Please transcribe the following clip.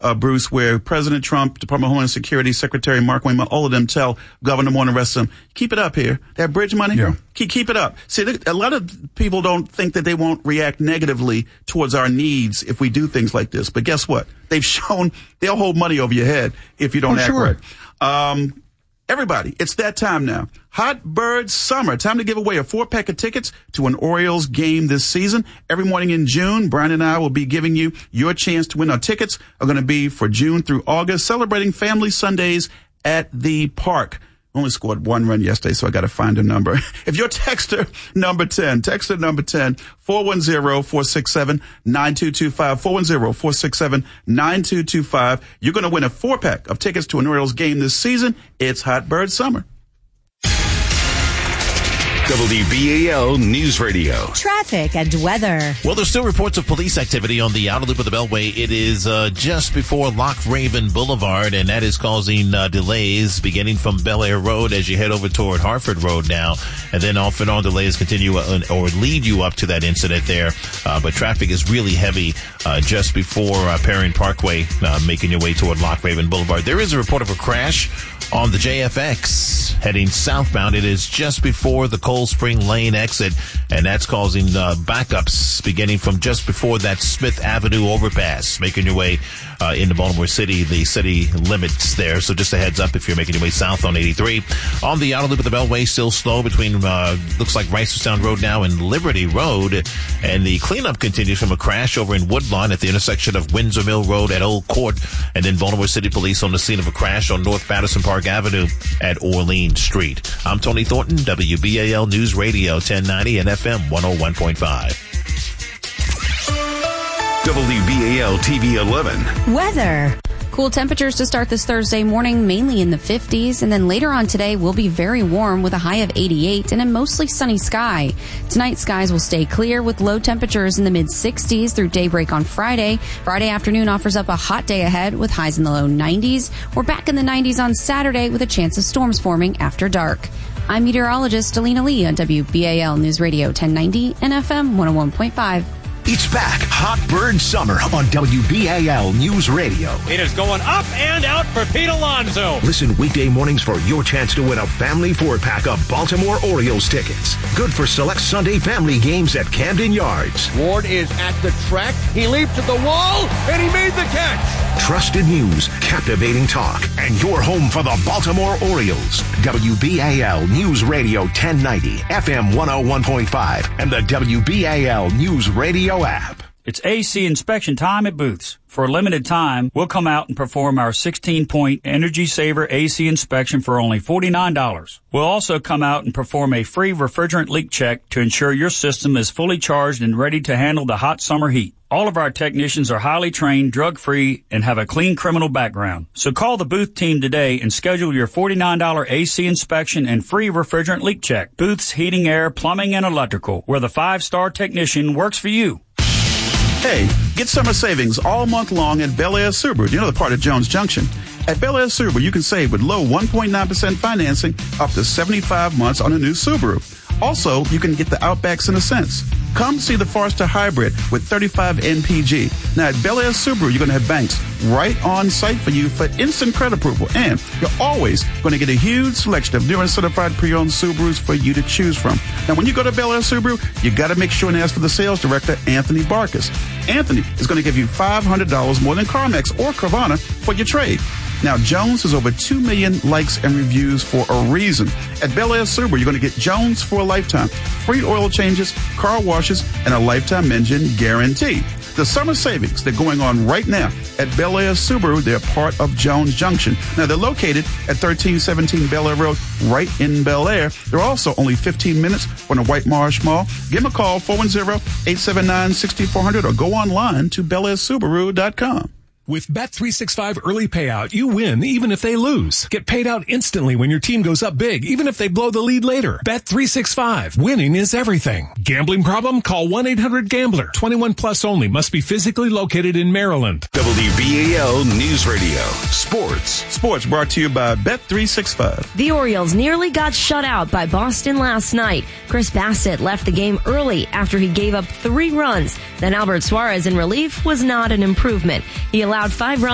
Bruce, where President Trump, Department of Homeland Security, Secretary Mark Wayman, all of them tell Governor Moore and the rest of them, keep it up here. That bridge money, keep it up. See, a lot of people don't think that they won't react negatively towards our needs if we do things like this. But guess what? They've shown they'll hold money over your head if you don't act right. Everybody, it's that time now. Hot Bird Summer. Time to give away a 4-pack of tickets to an Orioles game this season. Every morning in June, Brian and I will be giving you your chance to win. Our tickets are going to be for June through August, celebrating Family Sundays at the park. Only scored 1 run yesterday, so I got to find a number. If you're texter number 10, 410-467-9225, 410-467-9225. You're going to win a 4-pack of tickets to an Orioles game this season. It's Hot Bird Summer. WBAL News Radio. Traffic and weather. Well, there's still reports of police activity on the outer loop of the Beltway. It is just before Loch Raven Boulevard, and that is causing delays beginning from Bel Air Road as you head over toward Hartford Road now. And then off and on delays continue or lead you up to that incident there. But traffic is really heavy just before Perrin Parkway, making your way toward Loch Raven Boulevard. There is a report of a crash on the JFX heading southbound. It is just before the Cold Spring Lane exit, and that's causing backups beginning from just before that Smith Avenue overpass, making your way into Baltimore City, the city limits there. So just a heads up if you're making your way south on 83. On the outer loop of the Beltway, still slow between, looks like Reisterstown Road now and Liberty Road. And the cleanup continues from a crash over in Woodlawn at the intersection of Windsor Mill Road at Old Court. And then Baltimore City Police on the scene of a crash on North Patterson Park Avenue at Orleans Street. I'm Tony Thornton, WBAL News Radio 1090 and FM 101.5. WBAL TV 11. Weather. Cool temperatures to start this Thursday morning, mainly in the 50s, and then later on today will be very warm with a high of 88 and a mostly sunny sky. Tonight, skies will stay clear with low temperatures in the mid-60s through daybreak on Friday. Friday afternoon offers up a hot day ahead with highs in the low 90s. We're back in the 90s on Saturday with a chance of storms forming after dark. I'm meteorologist Alina Lee on WBAL News Radio 1090 and FM 101.5. It's back. Hot Bird Summer on WBAL News Radio. It is going up and out for Pete Alonso. Listen weekday mornings for your chance to win a family 4-pack of Baltimore Orioles tickets. Good for select Sunday family games at Camden Yards. Ward is at the track. He leaped at the wall, and he made the catch. Trusted news, captivating talk, and your home for the Baltimore Orioles. WBAL News Radio 1090, FM 101.5, and the WBAL News Radio app. It's AC inspection time at Booth's. For a limited time, we'll come out and perform our 16-point Energy Saver AC inspection for only $49. We'll also come out and perform a free refrigerant leak check to ensure your system is fully charged and ready to handle the hot summer heat. All of our technicians are highly trained, drug-free, and have a clean criminal background. So call the Booth team today and schedule your $49 AC inspection and free refrigerant leak check. Booth's Heating, Air, Plumbing, and Electrical, where the 5-star technician works for you. Hey, get summer savings all month long at Bel Air Subaru. You know the part of Jones Junction. At Bel Air Subaru, you can save with low 1.9% financing up to 75 months on a new Subaru. Also, you can get the Outbacks in a sense. Come see the Forester Hybrid with 35 NPG. Now, at Bel Air Subaru, you're going to have banks right on site for you for instant credit approval. And you're always going to get a huge selection of new and certified pre-owned Subarus for you to choose from. Now, when you go to Bel Air Subaru, you got to make sure and ask for the sales director, Anthony Barkus. Anthony is going to give you $500 more than CarMax or Carvana for your trade. Now, Jones has over 2 million likes and reviews for a reason. At Bel Air Subaru, you're going to get Jones for a lifetime. Free oil changes, car washes, and a lifetime engine guarantee. The summer savings, they're going on right now at Bel Air Subaru. They're part of Jones Junction. Now, they're located at 1317 Bel Air Road, right in Bel Air. They're also only 15 minutes from the White Marsh Mall. Give them a call, 410-879-6400, or go online to BelAirSubaru.com. With Bet365 early payout, you win even if they lose. Get paid out instantly when your team goes up big, even if they blow the lead later. Bet365. Winning is everything. Gambling problem? Call 1-800-GAMBLER. 21 plus only. Must be physically located in Maryland. WBAL News Radio. Sports. Sports brought to you by Bet365. The Orioles nearly got shut out by Boston last night. Chris Bassett left the game early after he gave up 3 runs. Then Albert Suarez in relief was not an improvement. He allowed 5 runs